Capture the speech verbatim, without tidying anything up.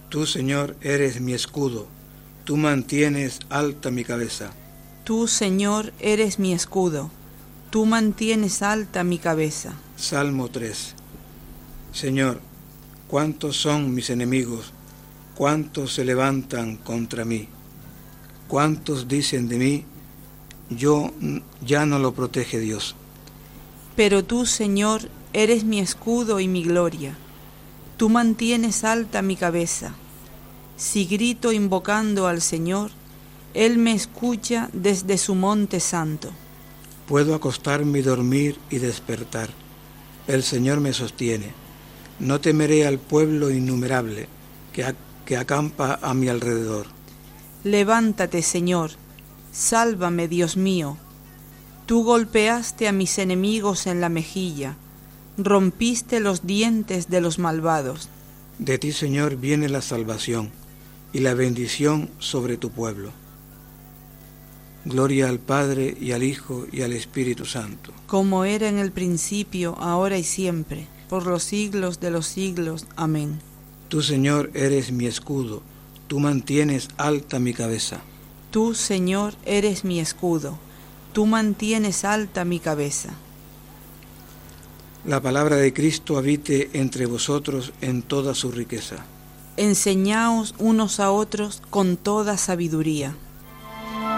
Tú, Señor, eres mi escudo, tú mantienes alta mi cabeza. Tú, Señor, eres mi escudo, tú mantienes alta mi cabeza. Salmo tres. Señor, ¿cuántos son mis enemigos? ¿Cuántos se levantan contra mí? ¿Cuántos dicen de mí, yo ya no lo protege Dios? Pero tú, Señor, eres mi escudo y mi gloria. Tú mantienes alta mi cabeza. Si grito invocando al Señor, Él me escucha desde su monte santo. Puedo acostarme y dormir y despertar. El Señor me sostiene. No temeré al pueblo innumerable que, a, que acampa a mi alrededor. Levántate, Señor, sálvame, Dios mío. Tú golpeaste a mis enemigos en la mejilla, rompiste los dientes de los malvados. De ti, Señor, viene la salvación y la bendición sobre tu pueblo. Gloria al Padre y al Hijo y al Espíritu Santo. Como era en el principio, ahora y siempre, por los siglos de los siglos. Amén. Tú, Señor, eres mi escudo, tú mantienes alta mi cabeza. Tú, Señor, eres mi escudo, tú mantienes alta mi cabeza. La palabra de Cristo habite entre vosotros en toda su riqueza. Enseñaos unos a otros con toda sabiduría.